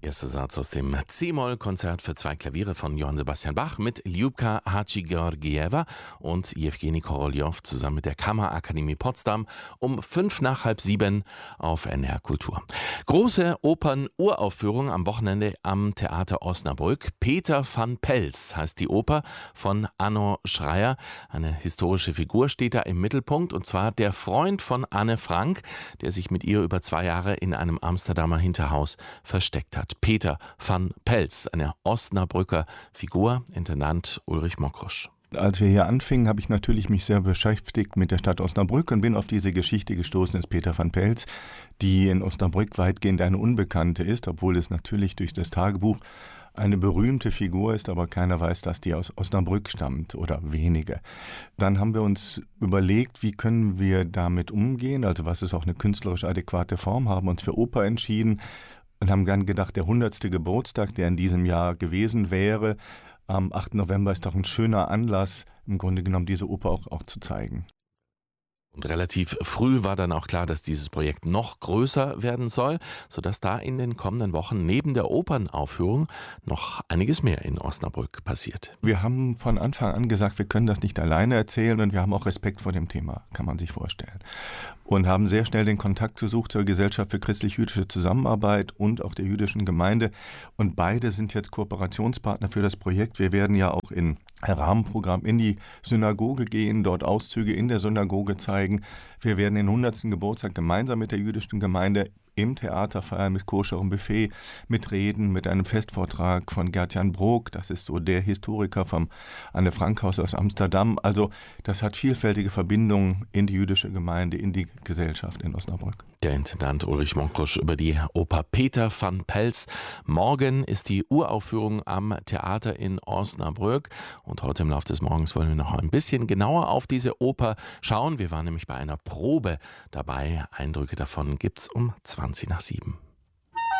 Erster Satz aus dem C-Moll-Konzert für 2 Klaviere von Johann Sebastian Bach mit Ljubka Hadjigeorgieva und Jewgeni Koroljow zusammen mit der Kammerakademie Potsdam um 6:55 auf NR Kultur. Große Opern-Uraufführung am Wochenende am Theater Osnabrück. Peter van Pels heißt die Oper von Anno Schreyer. Eine historische Figur steht da im Mittelpunkt, und zwar der Freund von Anne Frank, der sich mit ihr über 2 Jahre in einem Amsterdamer Hinterhaus versteckt hat. Peter van Pels, eine Osnabrücker Figur, Intendant Ulrich Mokrusch. Als wir hier anfingen, habe ich natürlich mich sehr beschäftigt mit der Stadt Osnabrück und bin auf diese Geschichte gestoßen des Peter van Pels, die in Osnabrück weitgehend eine Unbekannte ist, obwohl es natürlich durch das Tagebuch eine berühmte Figur ist, aber keiner weiß, dass die aus Osnabrück stammt oder wenige. Dann haben wir uns überlegt, wie können wir damit umgehen, also was ist auch eine künstlerisch adäquate Form, haben uns für Oper entschieden und haben dann gedacht, der 100. Geburtstag, der in diesem Jahr gewesen wäre, am 8. November ist doch ein schöner Anlass, im Grunde genommen diese Oper auch zu zeigen. Und relativ früh war dann auch klar, dass dieses Projekt noch größer werden soll, sodass da in den kommenden Wochen neben der Opernaufführung noch einiges mehr in Osnabrück passiert. Wir haben von Anfang an gesagt, wir können das nicht alleine erzählen, und wir haben auch Respekt vor dem Thema, kann man sich vorstellen. Und haben sehr schnell den Kontakt gesucht zur Gesellschaft für christlich-jüdische Zusammenarbeit und auch der jüdischen Gemeinde. Und beide sind jetzt Kooperationspartner für das Projekt. Wir werden ja auch in Rahmenprogramm in die Synagoge gehen, dort Auszüge in der Synagoge zeigen. Wir werden den 100. Geburtstag gemeinsam mit der jüdischen Gemeinde im Theater feiern, mit koscherem Buffet, mit Reden, mit einem Festvortrag von Gert-Jan Brok. Das ist so der Historiker vom Anne-Frank-Haus aus Amsterdam. Also das hat vielfältige Verbindungen in die jüdische Gemeinde, in die Gesellschaft in Osnabrück. Der Intendant Ulrich Mokrusch über die Oper Peter van Pels. Morgen ist die Uraufführung am Theater in Osnabrück. Und heute im Laufe des Morgens wollen wir noch ein bisschen genauer auf diese Oper schauen. Wir waren nämlich bei einer Probe dabei. Eindrücke davon gibt's um 6:20.